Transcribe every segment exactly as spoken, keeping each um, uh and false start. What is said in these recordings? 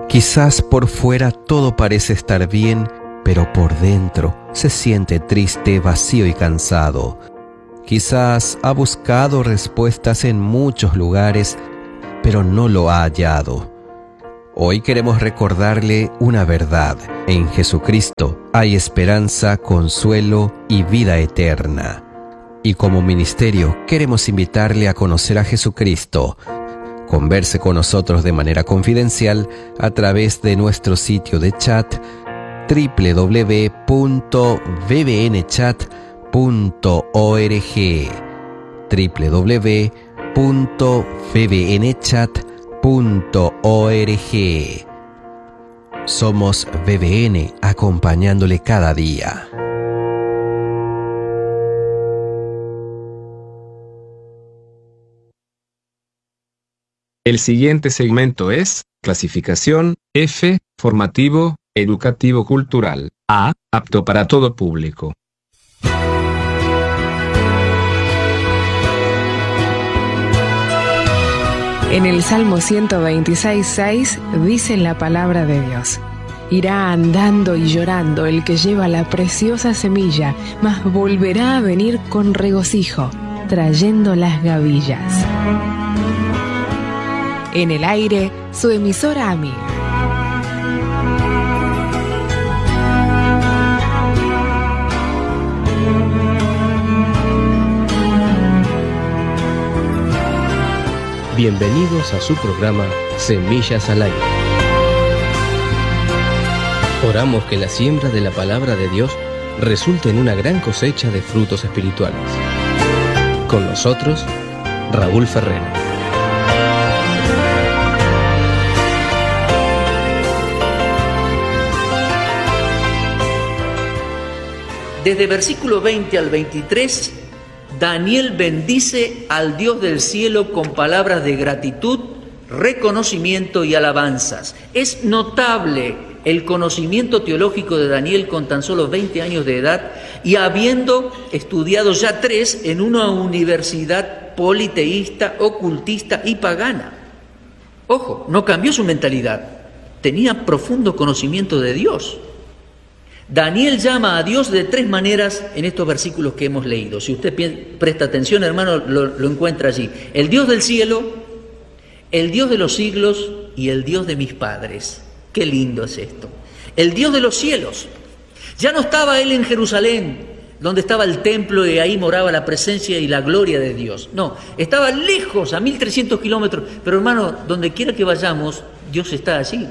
Quizás por fuera todo parece estar bien, pero por dentro se siente triste, vacío y cansado. Quizás ha buscado respuestas en muchos lugares, pero no lo ha hallado. Hoy queremos recordarle una verdad. En Jesucristo hay esperanza, consuelo y vida eterna. Y como ministerio queremos invitarle a conocer a Jesucristo. Converse con nosotros de manera confidencial a través de nuestro sitio de chat doble u doble u doble u punto v b n chat punto org doble u doble u doble u punto v b n chat punto org. Somos V B N, acompañándole cada día. El siguiente segmento es clasificación F, formativo, educativo cultural, A, apto para todo público. En el Salmo ciento veintiséis, seis dice la palabra de Dios: irá andando y llorando el que lleva la preciosa semilla, mas volverá a venir con regocijo, trayendo las gavillas. En el aire, su emisora amiga. Bienvenidos a su programa Semillas al Aire. Oramos que la siembra de la palabra de Dios resulte en una gran cosecha de frutos espirituales. Con nosotros, Raúl Ferrero. Desde versículo veinte al veintitrés, Daniel bendice al Dios del cielo con palabras de gratitud, reconocimiento y alabanzas. Es notable el conocimiento teológico de Daniel con tan solo veinte años de edad y habiendo estudiado ya tres en una universidad politeísta, ocultista y pagana. Ojo, no cambió su mentalidad, tenía profundo conocimiento de Dios. Daniel llama a Dios de tres maneras en estos versículos que hemos leído. Si usted presta atención, hermano, lo, lo encuentra allí. El Dios del cielo, el Dios de los siglos y el Dios de mis padres. Qué lindo es esto. El Dios de los cielos. Ya no estaba él en Jerusalén, donde estaba el templo y ahí moraba la presencia y la gloria de Dios. No, estaba lejos, a mil trescientos kilómetros. Pero hermano, donde quiera que vayamos, Dios está allí.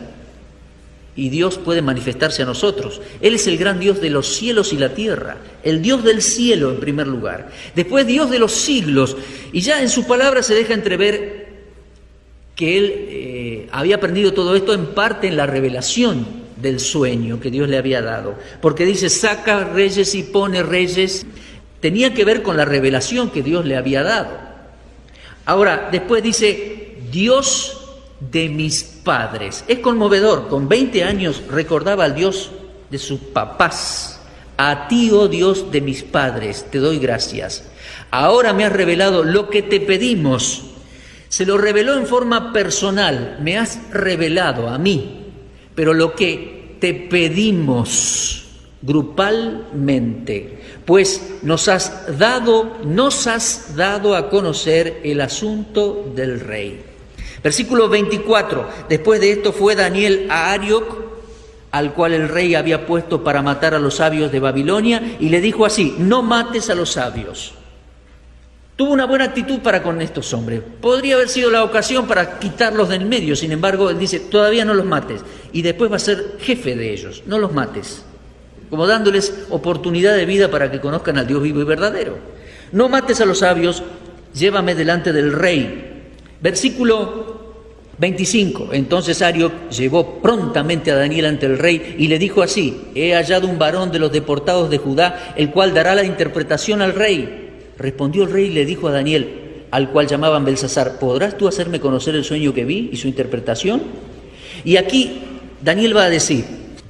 Y Dios puede manifestarse a nosotros. Él es el gran Dios de los cielos y la tierra. El Dios del cielo en primer lugar. Después Dios de los siglos. Y ya en su palabra se deja entrever que Él eh, había aprendido todo esto en parte en la revelación del sueño que Dios le había dado. Porque dice, saca reyes y pone reyes. Tenía que ver con la revelación que Dios le había dado. Ahora, después dice, Dios de mis padres. Es conmovedor, con veinte años recordaba al Dios de sus papás. A ti, oh Dios de mis padres, te doy gracias. Ahora me has revelado lo que te pedimos. Se lo reveló en forma personal, me has revelado a mí, pero lo que te pedimos grupalmente, pues nos has dado, nos has dado a conocer el asunto del rey. Versículo veinticuatro, después de esto fue Daniel a Arioc, al cual el rey había puesto para matar a los sabios de Babilonia, y le dijo así, no mates a los sabios. Tuvo una buena actitud para con estos hombres. Podría haber sido la ocasión para quitarlos del medio, sin embargo, él dice, todavía no los mates, y después va a ser jefe de ellos, no los mates, como dándoles oportunidad de vida para que conozcan al Dios vivo y verdadero. No mates a los sabios, llévame delante del rey. Versículo veinticinco. Entonces Arioc llevó prontamente a Daniel ante el rey y le dijo así, he hallado un varón de los deportados de Judá, el cual dará la interpretación al rey. Respondió el rey y le dijo a Daniel, al cual llamaban Belsasar, ¿podrás tú hacerme conocer el sueño que vi y su interpretación? Y aquí Daniel va a decir,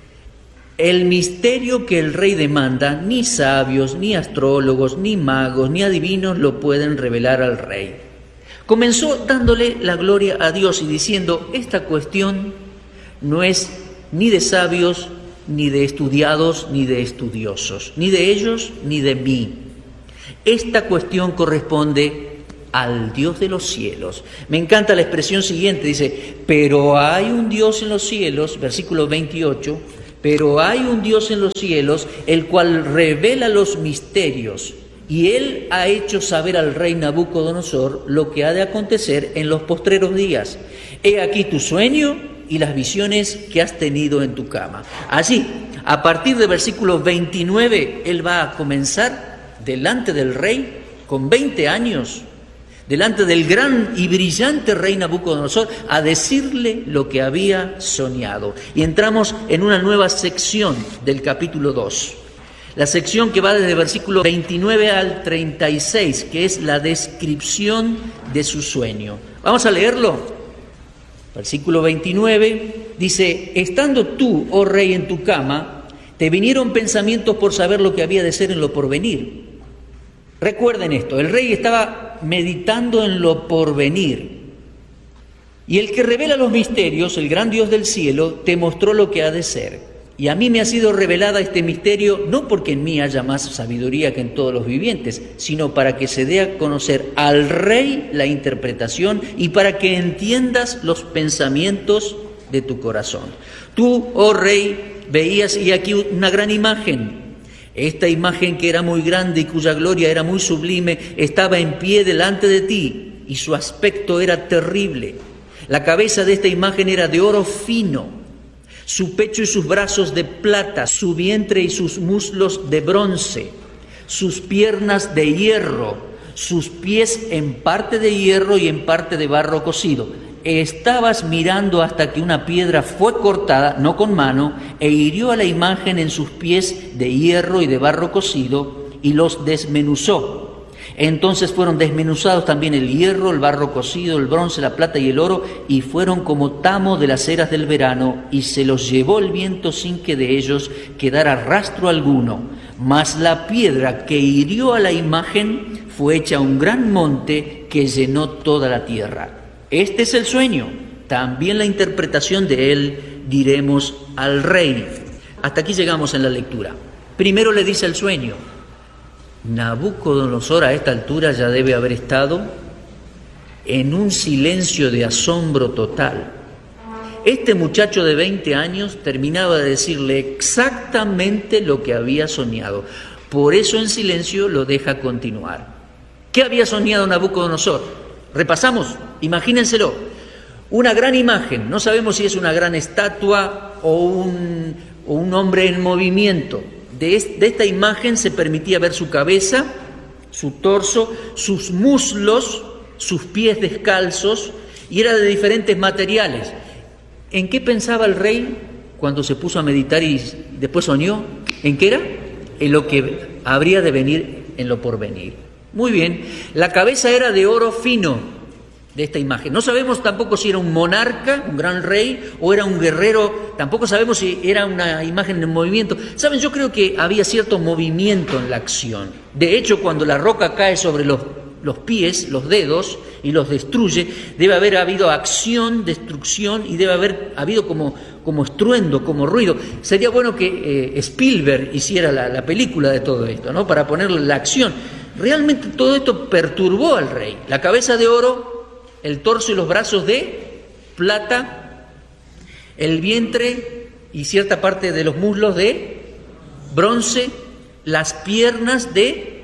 el misterio que el rey demanda, ni sabios, ni astrólogos, ni magos, ni adivinos lo pueden revelar al rey. Comenzó dándole la gloria a Dios y diciendo, esta cuestión no es ni de sabios, ni de estudiados, ni de estudiosos, ni de ellos, ni de mí. Esta cuestión corresponde al Dios de los cielos. Me encanta la expresión siguiente, dice, pero hay un Dios en los cielos, versículo veintiocho, pero hay un Dios en los cielos, el cual revela los misterios, y él ha hecho saber al rey Nabucodonosor lo que ha de acontecer en los postreros días. He aquí tu sueño y las visiones que has tenido en tu cama. Así, a partir del versículo veintinueve, él va a comenzar delante del rey, con veinte años, delante del gran y brillante rey Nabucodonosor, a decirle lo que había soñado. Y entramos en una nueva sección del capítulo dos. La sección que va desde el versículo veintinueve al treinta y seis, que es la descripción de su sueño. Vamos a leerlo. Versículo veintinueve dice, estando tú, oh rey, en tu cama, te vinieron pensamientos por saber lo que había de ser en lo porvenir. Recuerden esto, el rey estaba meditando en lo porvenir. Y el que revela los misterios, el gran Dios del cielo, te mostró lo que ha de ser. Y a mí me ha sido revelada este misterio, no porque en mí haya más sabiduría que en todos los vivientes, sino para que se dé a conocer al rey la interpretación y para que entiendas los pensamientos de tu corazón. Tú, oh rey, veías y aquí una gran imagen. Esta imagen, que era muy grande y cuya gloria era muy sublime, estaba en pie delante de ti y su aspecto era terrible. La cabeza de esta imagen era de oro fino, su pecho y sus brazos de plata, su vientre y sus muslos de bronce, sus piernas de hierro, sus pies en parte de hierro y en parte de barro cocido. Estabas mirando hasta que una piedra fue cortada, no con mano, e hirió a la imagen en sus pies de hierro y de barro cocido y los desmenuzó. Entonces fueron desmenuzados también el hierro, el barro cocido, el bronce, la plata y el oro, y fueron como tamo de las eras del verano, y se los llevó el viento sin que de ellos quedara rastro alguno. Mas la piedra que hirió a la imagen fue hecha un gran monte que llenó toda la tierra. Este es el sueño, también la interpretación de él diremos al rey. Hasta aquí llegamos en la lectura. Primero le dice el sueño. Nabucodonosor a esta altura ya debe haber estado en un silencio de asombro total. Este muchacho de veinte años terminaba de decirle exactamente lo que había soñado. Por eso en silencio lo deja continuar. ¿Qué había soñado Nabucodonosor? Repasamos, imagínenselo. Una gran imagen, no sabemos si es una gran estatua o un, o un hombre en movimiento. De, es, de esta imagen se permitía ver su cabeza, su torso, sus muslos, sus pies descalzos, y era de diferentes materiales. ¿En qué pensaba el rey cuando se puso a meditar y después soñó? ¿En qué era? En lo que habría de venir en lo porvenir. Muy bien, la cabeza era de oro fino de esta imagen. No sabemos tampoco si era un monarca, un gran rey, o era un guerrero, tampoco sabemos si era una imagen en movimiento. ¿Saben? Yo creo que había cierto movimiento en la acción. De hecho, cuando la roca cae sobre los, los pies, los dedos, y los destruye, debe haber habido acción, destrucción, y debe haber habido como, como estruendo, como ruido. Sería bueno que eh, Spielberg hiciera la, la película de todo esto, ¿no? Para ponerle la acción. Realmente todo esto perturbó al rey. La cabeza de oro, el torso y los brazos de plata, el vientre y cierta parte de los muslos de bronce, las piernas de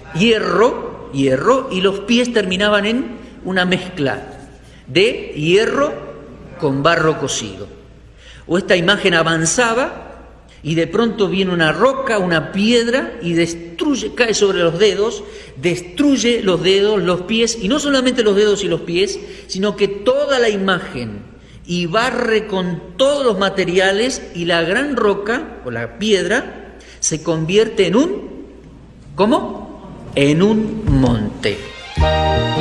hierro, hierro, y los pies terminaban en una mezcla de hierro con barro cocido. O esta imagen avanzaba y de pronto viene una roca, una piedra, y destruye, cae sobre los dedos, destruye los dedos, los pies, y no solamente los dedos y los pies, sino que toda la imagen, y barre con todos los materiales, y la gran roca, o la piedra, se convierte en un, ¿cómo? En un monte.